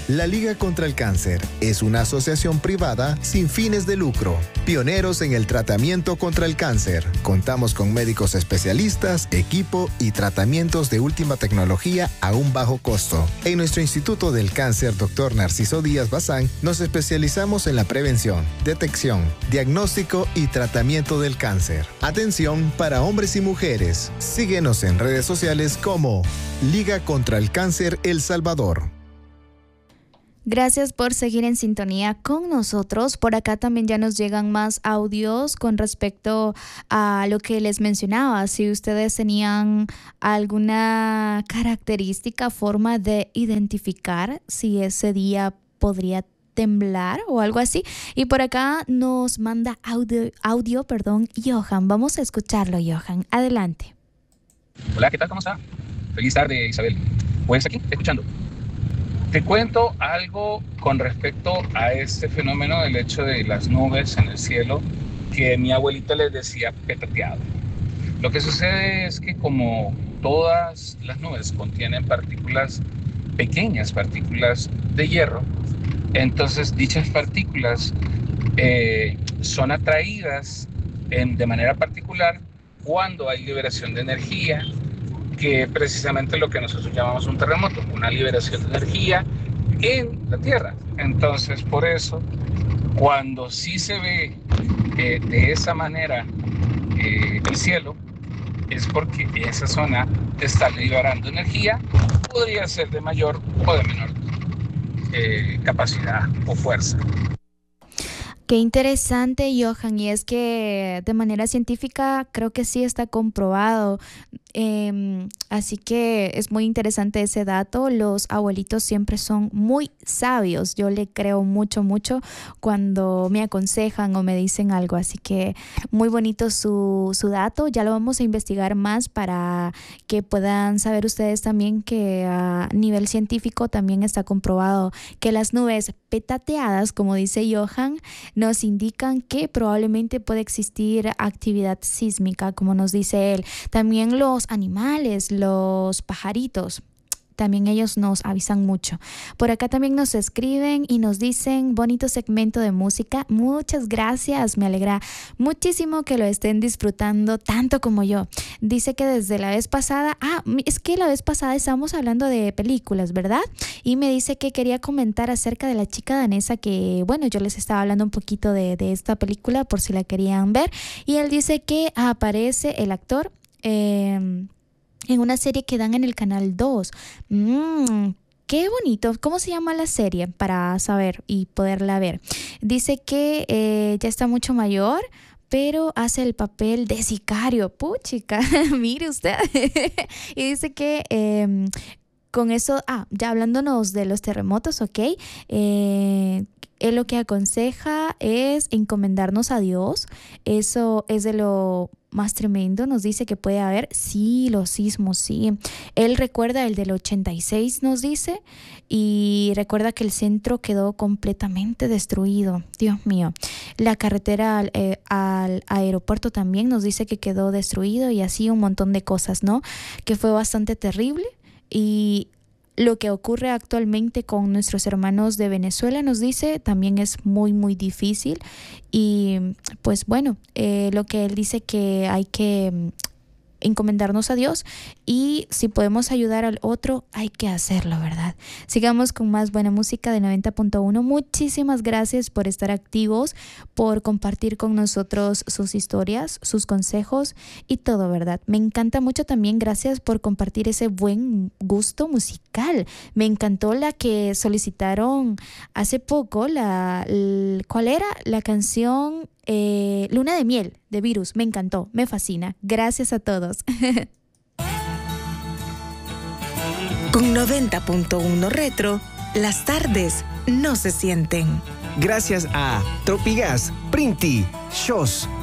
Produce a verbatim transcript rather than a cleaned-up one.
La Liga contra el Cáncer es una asociación privada sin fines de lucro, pioneros en el tratamiento contra el cáncer. Contamos con médicos especialistas, equipo y tratamientos de última tecnología a un bajo costo. En nuestro Instituto del Cáncer, doctor Narciso Díaz Bazán, nos especializamos en la prevención, detección, diagnóstico y tratamiento del cáncer. Atención para hombres y mujeres. Síguenos en redes sociales como Liga contra el Cáncer El Salvador. Gracias por seguir en sintonía con nosotros. Por acá también ya nos llegan más audios con respecto a lo que les mencionaba. Si ustedes tenían alguna característica, forma de identificar si ese día podría temblar o algo así. Y por acá nos manda audio, audio perdón, Johan. Vamos a escucharlo, Johan. Adelante. Hola, ¿qué tal? ¿Cómo está? Feliz tarde, Isabel. Pues aquí, escuchando. Te cuento algo con respecto a este fenómeno del hecho de las nubes en el cielo, que mi abuelita les decía petateado. Lo que sucede es que como todas las nubes contienen partículas, pequeñas partículas de hierro, entonces dichas partículas eh, son atraídas en, de manera particular cuando hay liberación de energía, que es precisamente lo que nosotros llamamos un terremoto, una liberación de energía en la Tierra. Entonces, por eso, cuando sí se ve eh, de esa manera eh, el cielo, es porque esa zona está liberando energía, podría ser de mayor o de menor eh, capacidad o fuerza. Qué interesante, Johan, y es que de manera científica creo que sí está comprobado. Eh, así que es muy interesante ese dato. Los abuelitos siempre son muy sabios. Yo le creo mucho, mucho cuando me aconsejan o me dicen algo. Así que muy bonito su, su dato. Ya lo vamos a investigar más para que puedan saber ustedes también que a nivel científico también está comprobado que las nubes petateadas, como dice Johan, nos indican que probablemente puede existir actividad sísmica, como nos dice él. También los animales, los pajaritos, también ellos nos avisan mucho. Por acá también nos escriben y nos dicen bonito segmento de música. Muchas gracias, me alegra muchísimo que lo estén disfrutando tanto como yo. Dice que desde la vez pasada, ah, es que la vez pasada estábamos hablando de películas, ¿verdad? Y me dice que quería comentar acerca de la chica danesa que, bueno, yo les estaba hablando un poquito de, de esta película por si la querían ver. Y él dice que aparece el actor Eh, en una serie que dan en el canal dos. Mmm, qué bonito. ¿Cómo se llama la serie? Para saber y poderla ver. Dice que eh, ya está mucho mayor, pero hace el papel de sicario. Puchica, mire usted. Y dice que eh, con eso, ah, ya hablándonos de los terremotos, ok. Eh, él lo que aconseja es encomendarnos a Dios. Eso es de lo más tremendo. Nos dice que puede haber, sí, los sismos, sí. Él recuerda el del ochenta y seis, nos dice, y recuerda que el centro quedó completamente destruido. Dios mío. La carretera al, eh, al aeropuerto también nos dice que quedó destruido y así un montón de cosas, ¿no? Que fue bastante terrible. Y lo que ocurre actualmente con nuestros hermanos de Venezuela, nos dice, también es muy, muy difícil. Y pues bueno, eh, lo que él dice que hay que encomendarnos a Dios y si podemos ayudar al otro, hay que hacerlo, ¿verdad? Sigamos con más buena música de noventa punto uno. Muchísimas gracias por estar activos, por compartir con nosotros sus historias, sus consejos y todo, ¿verdad? Me encanta mucho también, gracias por compartir ese buen gusto musical. Me encantó la que solicitaron hace poco, la, la ¿cuál era? La canción Eh, Luna de Miel de Virus. Me encantó, me fascina. Gracias a todos. Con noventa punto uno Retro, las tardes no se sienten. Gracias a Tropigas, Printi, Shows,